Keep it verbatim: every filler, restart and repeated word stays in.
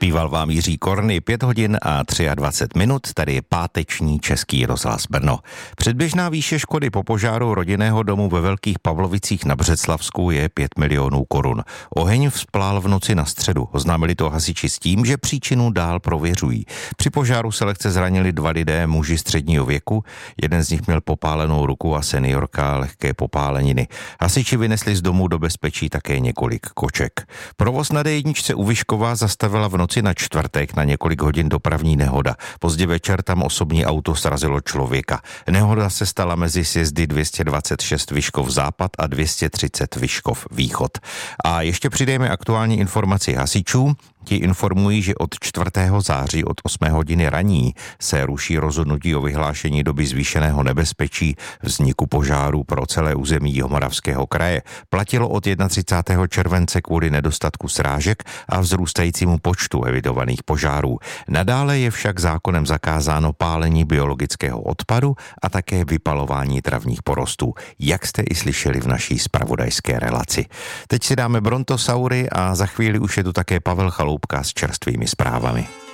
Zpíval vám Jiří Korny, pět hodin a dvacet tři minut, tady je páteční Český rozhlas Brno. Předběžná výše škody po požáru rodinného domu ve Velkých Pavlovicích na Břeclavsku je pět milionů korun. Oheň vzplál v noci na středu, oznámili to hasiči s tím, že příčinu dál prověřují. Při požáru se lehce zranili dva lidé, muži středního věku, jeden z nich měl popálenou ruku a seniorka lehké popáleniny. Hasiči vynesli z domu do bezpečí také několik koček. Provoz na dé jedničce u Vyškova zastavila v noci na čtvrtek na několik hodin dopravní nehoda. Pozdě večer tam osobní auto srazilo člověka. Nehoda se stala mezi sjezdy dvě stě dvacet šest Vyškov západ a dvě stě třicet Vyškov východ. A ještě přidejme aktuální informaci hasičů. Ti informují, že od čtvrtého září od osmé hodiny raní se ruší rozhodnutí o vyhlášení doby zvýšeného nebezpečí vzniku požáru pro celé území Jihomoravského kraje. Platilo od třicátého prvního července kvůli nedostatku srážek a vzrůstajícímu počtu evidovaných požárů. Nadále je však zákonem zakázáno pálení biologického odpadu a také vypalování travních porostů, jak jste i slyšeli v naší zpravodajské relaci. Teď si dáme Brontosaury a za chvíli už je tu také Pavel Chaloupka s čerstvými zprávami.